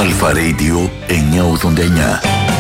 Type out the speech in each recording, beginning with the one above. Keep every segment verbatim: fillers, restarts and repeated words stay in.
Αλφα Radio εννιακόσια ογδόντα εννιά.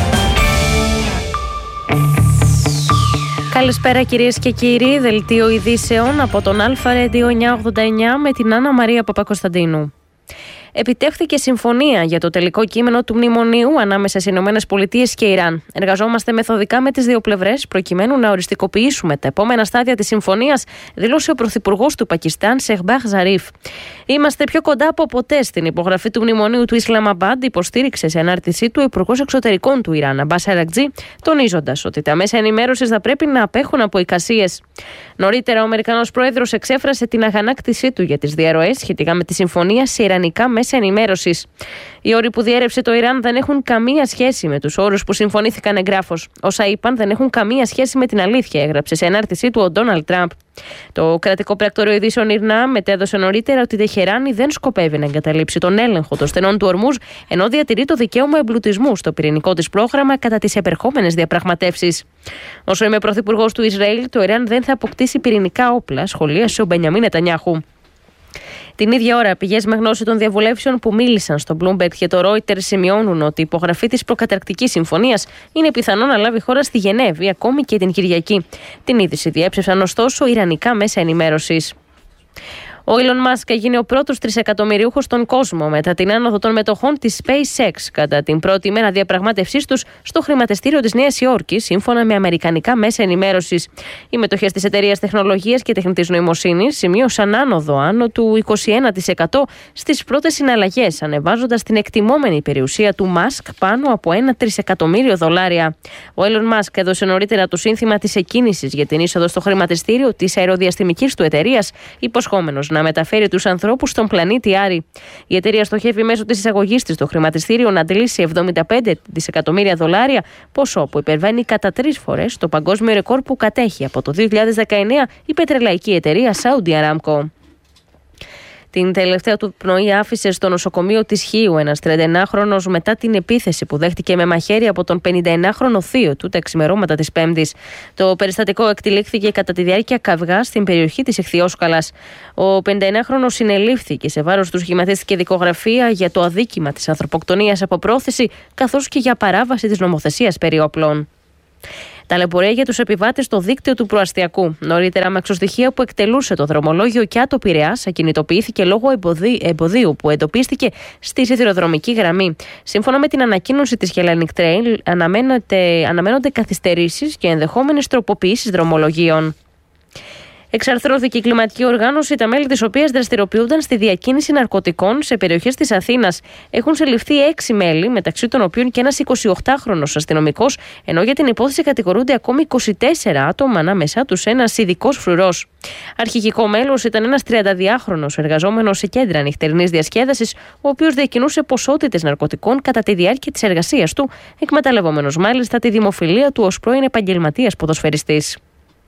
Καλησπέρα κυρίες και κύριοι, δελτίο ειδήσεων από τον Αλφα Radio εννιακόσια ογδόντα εννιά με την Άννα Μαρία Παπακοσταντίνου. Επιτεύχθηκε συμφωνία για το τελικό κείμενο του μνημονίου ανάμεσα στις ΗΠΑ και Ιράν. Εργαζόμαστε μεθοδικά με τις δύο πλευρές προκειμένου να οριστικοποιήσουμε τα επόμενα στάδια της συμφωνίας, δήλωσε ο Πρωθυπουργός του Πακιστάν, Σεχμπάχ Ζαρίφ. Είμαστε πιο κοντά από ποτέ στην υπογραφή του μνημονίου του Ισλαμαμπάντ, υποστήριξε σε ανάρτησή του ο Υπουργός Εξωτερικών του Ιράν, Αμπάς Αρακτζή, τονίζοντας ότι τα μέσα ενημέρωσης θα πρέπει να απέχουν από εικασίες. Νωρίτερα, ο Αμερικανός Πρόεδρος εξέφρασε την αγανάκτησή του για τις διαρροές σχετικά με τη συμφωνία σε ιρανικά μέσα ενημέρωσης. Οι όροι που διέρευσε το Ιράν δεν έχουν καμία σχέση με τους όρους που συμφωνήθηκαν εγγράφως. Όσα είπαν δεν έχουν καμία σχέση με την αλήθεια, έγραψε σε ανάρτησή του ο Ντόναλντ Τραμπ. Το κρατικό πρακτορείο ειδήσεων Ιρνά μετέδωσε νωρίτερα ότι η Τεχεράνη δεν σκοπεύει να εγκαταλείψει τον έλεγχο των στενών του Ορμούζ, ενώ διατηρεί το δικαίωμα εμπλουτισμού στο πυρηνικό της πρόγραμμα κατά τις επερχόμενες διαπραγματεύσεις. Όσο είμαι πρωθυπουργός του Ισραήλ, το Ιράν δεν θα αποκτήσει πυρηνικά όπλα, σχολίασε ο Μπενιαμίν Νετανιάχου. Την ίδια ώρα, πηγές με γνώση των διαβουλεύσεων που μίλησαν στο Bloomberg και το Reuters σημειώνουν ότι η υπογραφή της προκαταρκτικής συμφωνίας είναι πιθανό να λάβει χώρα στη Γενέβη, ακόμη και την Κυριακή. Την είδηση διέψευσαν ωστόσο ιρανικά μέσα ενημέρωσης. Ο Elon Musk έγινε ο πρώτος τρισεκατομμυριούχος στον κόσμο μετά την άνοδο των μετοχών της SpaceX κατά την πρώτη μέρα διαπραγμάτευσής τους στο χρηματιστήριο της Νέας Υόρκης, σύμφωνα με αμερικανικά μέσα ενημέρωσης. Οι μετοχές της εταιρείας τεχνολογίας και τεχνητής νοημοσύνης σημείωσαν άνοδο άνω του είκοσι ένα τοις εκατό στις πρώτες συναλλαγές, ανεβάζοντας την εκτιμόμενη περιουσία του Musk πάνω από ένα τρισεκατομμύριο δολάρια. Ο Elon Musk έδωσε νωρίτερα το σύνθημα της εκκίνησης για την είσοδο στο χρηματιστήριο της αεροδιαστημικής του εταιρείας, υποσχόμενος να μεταφέρει τους ανθρώπους στον πλανήτη Άρη. Η εταιρεία στοχεύει μέσω της εισαγωγής της στο χρηματιστήριο να αντλήσει εβδομήντα πέντε δισεκατομμύρια δολάρια, ποσό που υπερβαίνει κατά τρεις φορές το παγκόσμιο ρεκόρ που κατέχει από το δύο χιλιάδες δεκαεννέα η πετρελαϊκή εταιρεία Saudi Aramco. Την τελευταία του πνοή άφησε στο νοσοκομείο της Χίου ένας τριανταεννάχρονος μετά την επίθεση που δέχτηκε με μαχαίρι από τον πενηνταεννάχρονο θείο του τα ξημερώματα της Πέμπτης. Το περιστατικό εκτελήχθηκε κατά τη διάρκεια καυγά στην περιοχή της Εχθιόσκαλας. Ο πενηνταεννάχρονος συνελήφθηκε, σε βάρος του σχηματίστηκε δικογραφία για το αδίκημα της ανθρωποκτονίας από πρόθεση, καθώς και για παράβαση της νομοθεσίας περί όπλων. Ταλαιπωρία για τους επιβάτες στο δίκτυο του προαστιακού. Νωρίτερα, με εξωστοιχεία που εκτελούσε το δρομολόγιο Κιάτο Πειραιάς, ακινητοποιήθηκε λόγω εμποδίου που εντοπίστηκε στη σιδηροδρομική γραμμή. Σύμφωνα με την ανακοίνωση της Hellenic Trail, αναμένονται καθυστερήσεις και ενδεχόμενες τροποποιήσεις δρομολογίων. Εξαρθρώθηκε η κλιματική οργάνωση, τα μέλη της οποίας δραστηριοποιούνταν στη διακίνηση ναρκωτικών σε περιοχές της Αθήνας. Έχουν συλληφθεί έξι μέλη, μεταξύ των οποίων και ένας εικοσιοκτάχρονος αστυνομικός, ενώ για την υπόθεση κατηγορούνται ακόμη είκοσι τέσσερα άτομα, ανάμεσά τους ένας ειδικός φρουρός. Αρχηγικό μέλος ήταν ένας τριανταδυάχρονος εργαζόμενος σε κέντρα νυχτερινής διασκέδασης, ο οποίος διακινούσε ποσότητες ναρκωτικών κατά τη διάρκεια της εργασίας του, εκμεταλλευόμενος μάλιστα τη δημοφιλία του ως πρώην επαγγελματίας ποδοσφαιριστής.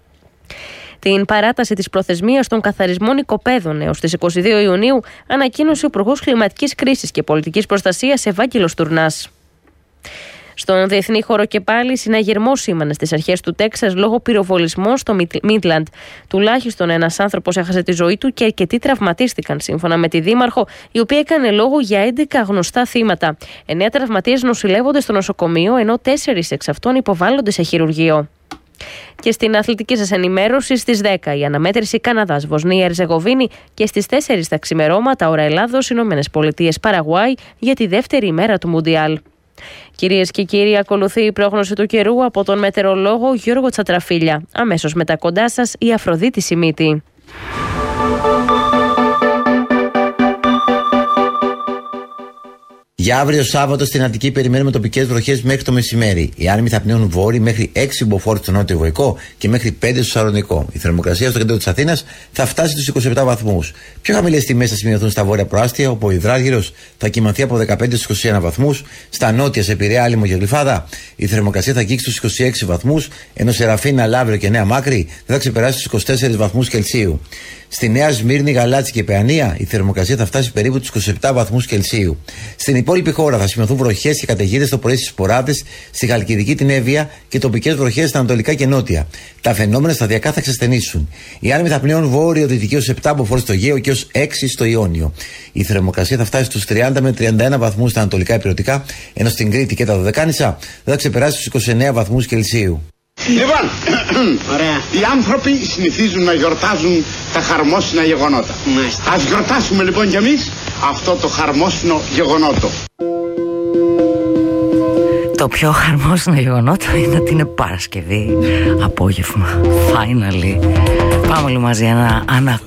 Την παράταση της προθεσμίας των καθαρισμών οικοπαίδων έως τις είκοσι δύο Ιουνίου ανακοίνωσε ο Υπουργός Κλιματικής Κρίσης και Πολιτικής Προστασίας Ευάγγελος Τουρνάς. Στον διεθνή χώρο και πάλι, συναγερμός σήμανε στις αρχές του Τέξας λόγω πυροβολισμών στο Μίτλαντ. Τουλάχιστον ένας άνθρωπος έχασε τη ζωή του και αρκετοί τραυματίστηκαν, σύμφωνα με τη Δήμαρχο, η οποία έκανε λόγο για έντεκα γνωστά θύματα. Εννέα τραυματίες νοσηλεύονται στο νοσοκομείο, ενώ τέσσερις εξ αυτών υποβάλλονται σε χειρουργείο. Και στην αθλητική σας ενημέρωση, στις δέκα η αναμέτρηση Καναδάς Βοσνία Ερζεγοβίνη και στις τέσσερις τα ξημερώματα ώρα Ελλάδος Ηνωμένες Πολιτείες Παραγουάη για τη δεύτερη ημέρα του Μουντιάλ. Κυρίες και κύριοι, ακολουθεί η πρόγνωση του καιρού από τον μετεωρολόγο Γιώργο Τσατραφίλια. Αμέσως μετά κοντά σας η Αφροδίτη Σιμίτη. Για αύριο Σάββατο στην Αττική περιμένουμε τοπικές βροχές μέχρι το μεσημέρι. Οι άνεμοι θα πνέουν βόρειοι μέχρι έξι μποφόρ στο νότιο Βοϊκό και μέχρι πέντε στο Σαλονικό. Η θερμοκρασία στο κέντρο της Αθήνας θα φτάσει στους είκοσι επτά βαθμούς. Πιο χαμηλές τιμές θα σημειωθούν στα βόρεια προάστια, όπου ο Υδράργυρος θα κοιμανθεί από δεκαπέντε στους είκοσι ένα βαθμούς. Στα νότια, σε Πειραιά, Άλυμο και Γλυφάδα, η θερμοκρασία θα αγγίξει στους είκοσι έξι βαθμούς, ενώ σε Ραφίνα, Λαύριο και Νέα Μάκρη δεν θα ξεπεράσει τους είκοσι τέσσερις βαθμούς Κελσίου. Στη Νέα Σμύρνη, Γαλάτσι και Παιανία η θερμοκρασία θα φτάσει περίπου τους είκοσι επτά βαθμούς Κελσίου. Στην υπόλοιπη χώρα θα σημειωθούν βροχές και καταιγίδες το πρωί στις Ποράτες, στη Χαλκιδική, την Εύβοια και τοπικές βροχές στα ανατολικά και νότια. Τα φαινόμενα σταδιακά θα ξεσθενήσουν. Οι άνεμοι θα πνέουν βόρειο-δυτική ως επτά μποφόρ στο Αιγαίο και ως έξι στο Ιόνιο. Η θερμοκρασία θα φτάσει στους τριάντα με τριάντα ένα βαθμούς στα ανατολικά υπηρετικά, ενώ στην Κρήτη και τα Δωδεκάνησα δεν θα ξεπεράσει τους είκοσι εννέα βαθμούς Κελσίου. Λοιπόν, ωραία. Οι άνθρωποι συνηθίζουν να γιορτάζουν τα χαρμόσυνα γεγονότα. Μάλιστα. Ας γιορτάσουμε λοιπόν κι εμείς αυτό το χαρμόσυνο γεγονότο. Το πιο χαρμόσυνο γεγονότο είναι ότι είναι Παρασκευή απόγευμα. Finally. Πάμε όλοι μαζί ένα, ένα